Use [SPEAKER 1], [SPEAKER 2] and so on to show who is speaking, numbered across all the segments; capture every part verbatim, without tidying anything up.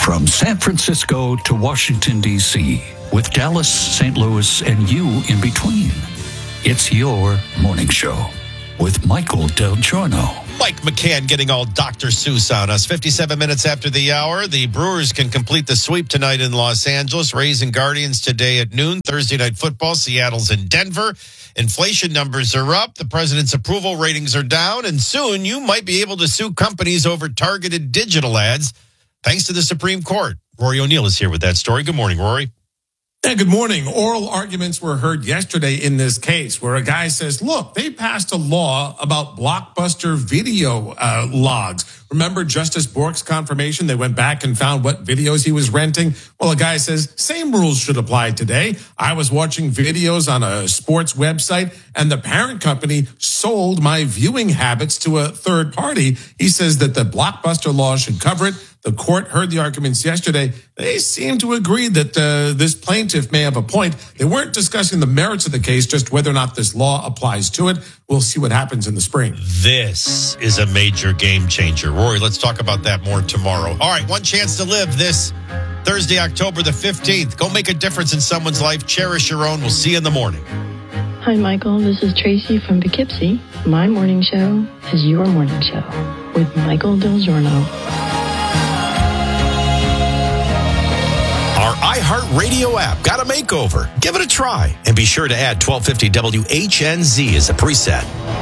[SPEAKER 1] From San Francisco to Washington, D C, with Dallas, Saint Louis, and you in between. It's your morning show with Michael Del Giorno.
[SPEAKER 2] Mike McCann getting all Doctor Seuss on us. fifty-seven minutes after the hour, the Brewers can complete the sweep tonight in Los Angeles. Rays and Guardians today at noon. Thursday night football, Seattle's in Denver. Inflation numbers are up. The president's approval ratings are down. And soon you might be able to sue companies over targeted digital ads, thanks to the Supreme Court. Rory O'Neill is here with that story. Good morning, Rory.
[SPEAKER 3] Yeah, good morning. Oral arguments were heard yesterday in this case where a guy says, look, they passed a law about Blockbuster video uh, logs. Remember Justice Bork's confirmation? They went back and found what videos he was renting. Well, a guy says, same rules should apply today. I was watching videos on a sports website and the parent company sold my viewing habits to a third party. He says that the Blockbuster law should cover it. The court heard the arguments yesterday. They seem to agree that uh, this plaintiff may have a point. They weren't discussing the merits of the case, just whether or not this law applies to it. We'll see what happens in the spring.
[SPEAKER 2] This is a major game changer. Rory, let's talk about that more tomorrow. All right, one chance to live this Thursday, October the fifteenth. Go make a difference in someone's life. Cherish your own. We'll see you in the morning.
[SPEAKER 4] Hi, Michael. This is Tracy from Poughkeepsie. My morning show is your morning show with Michael Del Giorno.
[SPEAKER 2] Our iHeartRadio app got a makeover. Give it a try. And be sure to add twelve fifty W H N Z as a preset.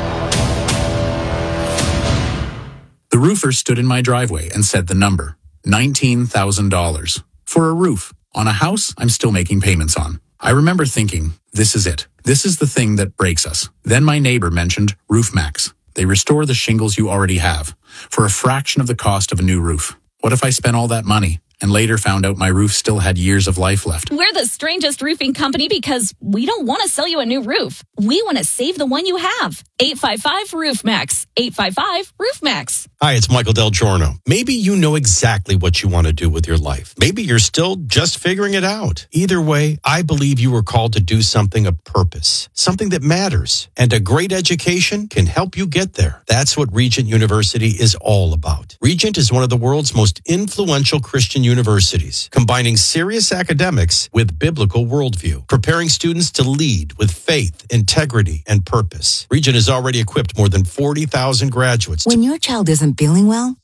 [SPEAKER 5] The roofer stood in my driveway and said the number, nineteen thousand dollars. For a roof on a house I'm still making payments on. I remember thinking, this is it. This is the thing that breaks us. Then my neighbor mentioned RoofMax. They restore the shingles you already have for a fraction of the cost of a new roof. What if I spent all that money and later found out my roof still had years of life left?
[SPEAKER 6] We're the strangest roofing company because we don't want to sell you a new roof. We want to save the one you have. eight five five roof max. eight five five roof max.
[SPEAKER 2] Hi, it's Michael Del Giorno. Maybe you know exactly what you want to do with your life. Maybe you're still just figuring it out. Either way, I believe you were called to do something of purpose, something that matters, and a great education can help you get there. That's what Regent University is all about. Regent is one of the world's most influential Christian universities, combining serious academics with biblical worldview, preparing students to lead with faith, integrity, and purpose. Regent has already equipped more than forty thousand graduates.
[SPEAKER 7] When your child isn't feeling well,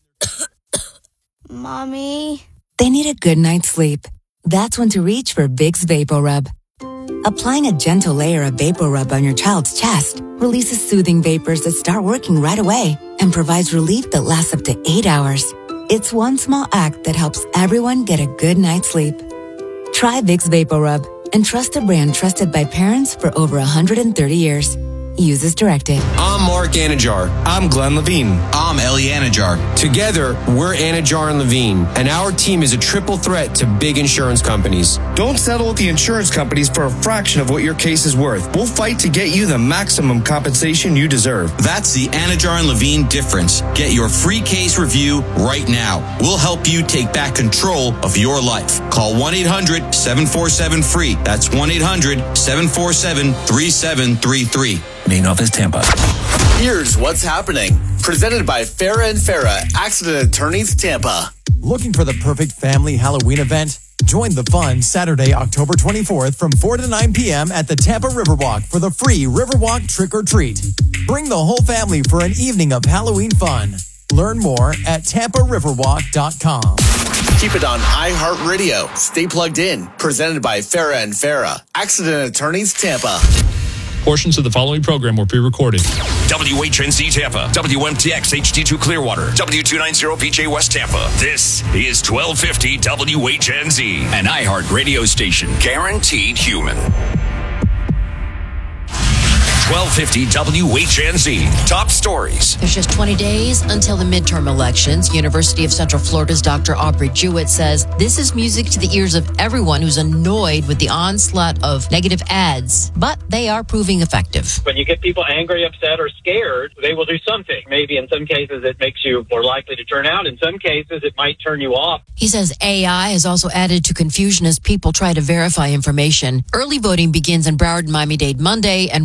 [SPEAKER 8] Mommy,
[SPEAKER 7] they need a good night's sleep. That's when to reach for Vicks VapoRub. Applying a gentle layer of VapoRub on your child's chest releases soothing vapors that start working right away and provides relief that lasts up to eight hours. It's one small act that helps everyone get a good night's sleep. Try Vicks VapoRub and trust a brand trusted by parents for over one hundred thirty years. Use as directed.
[SPEAKER 9] I'm Mark Anajar. I'm Glenn Levine.
[SPEAKER 10] I'm Ellie Anajar.
[SPEAKER 9] Together, we're Anajar and Levine, and our team is a triple threat to big insurance companies.
[SPEAKER 11] Don't settle with the insurance companies for a fraction of what your case is worth. We'll fight to get you the maximum compensation you deserve.
[SPEAKER 10] That's the Anajar and Levine difference. Get your free case review right now. We'll help you take back control of your life. Call one eight hundred seven four seven free. That's one eight hundred seven four seven three seven three three.
[SPEAKER 11] Main office, Tampa.
[SPEAKER 12] Here's what's happening. Presented by Farah and Farah, Accident Attorneys, Tampa.
[SPEAKER 13] Looking for the perfect family Halloween event? Join the fun Saturday, October twenty-fourth from four to nine p.m. at the Tampa Riverwalk for the free Riverwalk Trick or Treat. Bring the whole family for an evening of Halloween fun. Learn more at tampa riverwalk dot com.
[SPEAKER 12] Keep it on iHeartRadio. Stay plugged in. Presented by Farah and Farah, Accident Attorneys, Tampa.
[SPEAKER 14] Portions of the following program were pre-recorded.
[SPEAKER 15] W H N Z Tampa, W M T X H D two Clearwater, W two ninety V J West Tampa. This is twelve fifty W H N Z, an iHeart radio station, guaranteed human. twelve fifty W H N Z. Top stories.
[SPEAKER 16] There's just twenty days until the midterm elections. University of Central Florida's Doctor Aubrey Jewett says this is music to the ears of everyone who's annoyed with the onslaught of negative ads, but they are proving effective.
[SPEAKER 17] When you get people angry, upset, or scared, they will do something. Maybe in some cases it makes you more likely to turn out. In some cases it might turn you off.
[SPEAKER 16] He says A I has also added to confusion as people try to verify information. Early voting begins in Broward and Miami-Dade Monday and runs through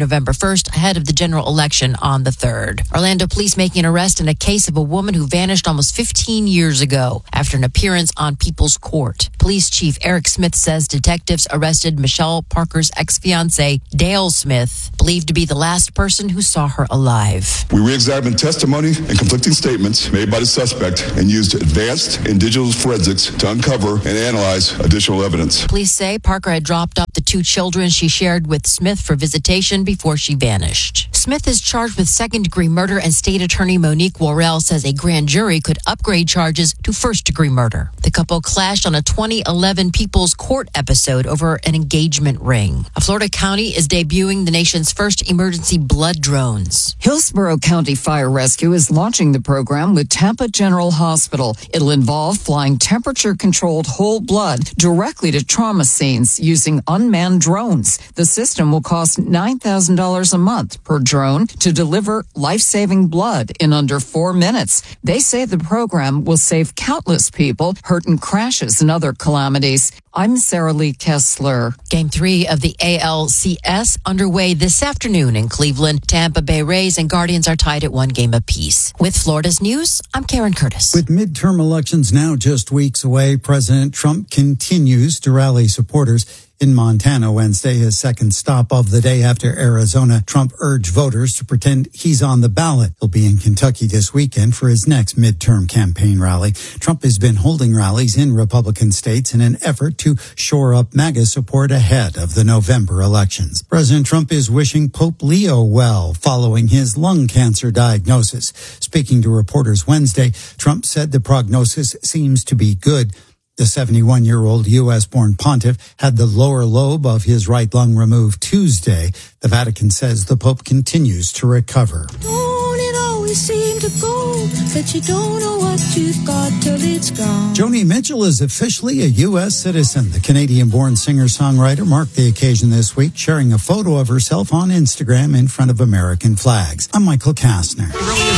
[SPEAKER 16] November first, ahead of the general election on the third. Orlando police making an arrest in a case of a woman who vanished almost fifteen years ago after an appearance on People's Court. Police Chief Eric Smith says detectives arrested Michelle Parker's ex-fiancé, Dale Smith, believed to be the last person who saw her alive.
[SPEAKER 8] We re-examined testimony and conflicting statements made by the suspect and used advanced and digital forensics to uncover and analyze additional evidence.
[SPEAKER 16] Police say Parker had dropped off the two children she shared with Smith for visitation before she vanished. Smith is charged with second-degree murder, and State Attorney Monique Worrell says a grand jury could upgrade charges to first-degree murder. The couple clashed on a twenty eleven People's Court episode over an engagement ring. A Florida county is debuting the nation's first emergency blood drones.
[SPEAKER 18] Hillsborough County Fire Rescue is launching the program with Tampa General Hospital. It'll involve flying temperature-controlled whole blood directly to trauma scenes using unmanned drones. The system will cost nine thousand dollars a month per drone to deliver life-saving blood in under four minutes. They say the program will save countless people hurt in crashes and other calamities. I'm Sarah Lee Kessler.
[SPEAKER 16] Game three of the A L C S underway this afternoon in Cleveland. Tampa Bay Rays and Guardians are tied at one game apiece. With Florida's News, I'm Karen Curtis.
[SPEAKER 19] With midterm elections now just weeks away, President Trump continues to rally supporters in Montana Wednesday, his second stop of the day after Arizona. Trump urged voters to pretend he's on the ballot. He'll be in Kentucky this weekend for his next midterm campaign rally. Trump has been holding rallies in Republican states in an effort to shore up MAGA support ahead of the November elections. President Trump is wishing Pope Leo well following his lung cancer diagnosis. Speaking to reporters Wednesday, Trump said the prognosis seems to be good. The seventy-one-year-old U S-born pontiff had the lower lobe of his right lung removed Tuesday. The Vatican says the Pope continues to recover.
[SPEAKER 20] Don't it always seem to go that you don't know what you've got till it's gone?
[SPEAKER 19] Joni Mitchell is officially a U S citizen. The Canadian-born singer-songwriter marked the occasion this week, sharing a photo of herself on Instagram in front of American flags. I'm Michael Kastner.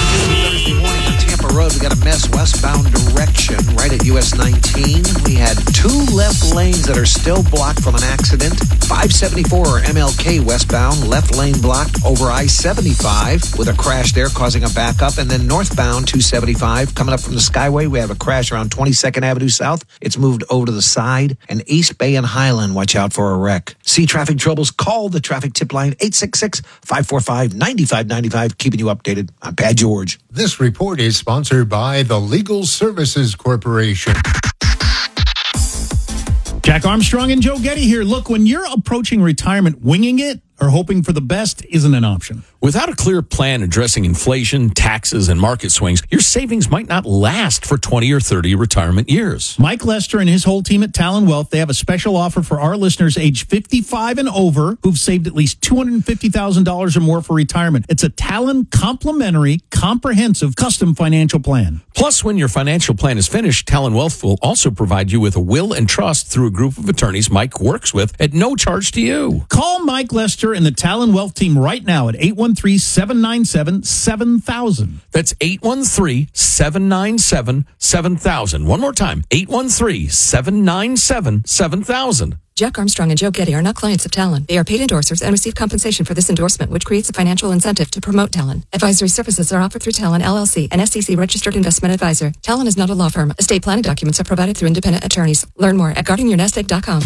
[SPEAKER 21] Road. We got a mess westbound direction right at U S nineteen. We had two left lanes that are still blocked from an accident. five seventy-four M L K westbound, left lane blocked over I seventy-five with a crash there causing a backup. And then northbound two seventy-five coming up from the Skyway. We have a crash around twenty-second Avenue South. It's moved over to the side. And East Bay and Highland, watch out for a wreck. See traffic troubles? Call the traffic tip line eight six six, five four five, nine five nine five. Keeping you updated. I'm Pat George.
[SPEAKER 22] This report is sponsored by the Legal Services Corporation.
[SPEAKER 23] Jack Armstrong and Joe Getty here. Look, when you're approaching retirement, winging it or hoping for the best isn't an option.
[SPEAKER 24] Without a clear plan addressing inflation, taxes, and market swings, your savings might not last for twenty or thirty retirement years.
[SPEAKER 23] Mike Lester and his whole team at Talon Wealth, they have a special offer for our listeners age fifty-five and over who've saved at least two hundred fifty thousand dollars or more for retirement. It's a Talon complimentary, comprehensive, custom financial plan.
[SPEAKER 24] Plus, when your financial plan is finished, Talon Wealth will also provide you with a will and trust through a group of attorneys Mike works with at no charge to you.
[SPEAKER 23] Call Mike Lester and the Talon Wealth team right now at eight one three, seven nine seven, seven thousand.
[SPEAKER 24] That's eight one three, seven nine seven, seven thousand. One more time, eight one three, seven nine seven, seven thousand.
[SPEAKER 25] Jack Armstrong and Joe Getty are not clients of Talon. They are paid endorsers and receive compensation for this endorsement, which creates a financial incentive to promote Talon. Advisory services are offered through Talon, L L C, an S E C-registered investment advisor. Talon is not a law firm. Estate planning documents are provided through independent attorneys. Learn more at guarding your nest egg dot com.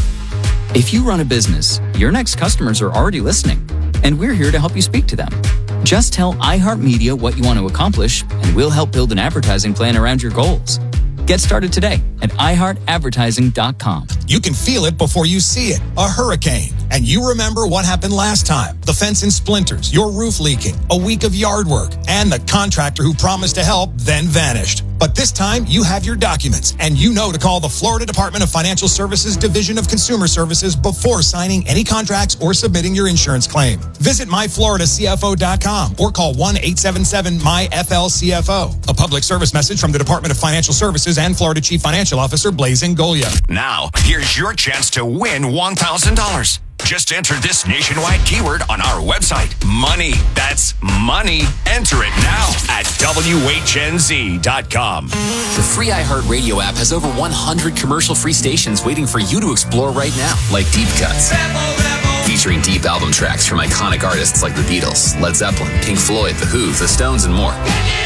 [SPEAKER 26] If you run a business, your next customers are already listening, and we're here to help you speak to them. Just tell iHeartMedia what you want to accomplish, and we'll help build an advertising plan around your goals. Get started today at i heart advertising dot com.
[SPEAKER 27] You can feel it before you see it. A hurricane. And you remember what happened last time. The fence in splinters, your roof leaking, a week of yard work, and the contractor who promised to help then vanished. But this time, you have your documents, and you know to call the Florida Department of Financial Services Division of Consumer Services before signing any contracts or submitting your insurance claim. Visit my florida c f o dot com or call one eight seven seven M Y F L C F O. A public service message from the Department of Financial Services and Florida Chief Financial Officer Blaise Ngolia.
[SPEAKER 15] Now, here's your chance to win one thousand dollars. Just enter this nationwide keyword on our website. Money. That's money. Enter it now at W H N Z dot com.
[SPEAKER 28] The free iHeartRadio app has over one hundred commercial-free stations waiting for you to explore right now, like Deep Cuts, featuring deep album tracks from iconic artists like the Beatles, Led Zeppelin, Pink Floyd, The Who, The Stones, and more.